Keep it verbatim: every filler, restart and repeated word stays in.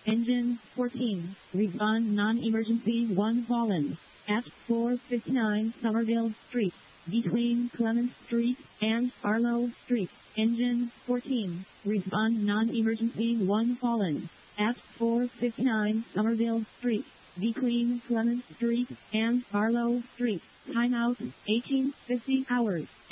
Engine fourteen. Respond non-emergency one fallen. At four fifty-nine Somerville Street, between Clement Street and Arlo Street. Engine fourteen. Respond non-emergency one fallen. At four fifty-nine Somerville Street, between Clement Street and Arlo Street. Timeout eighteen fifty hours.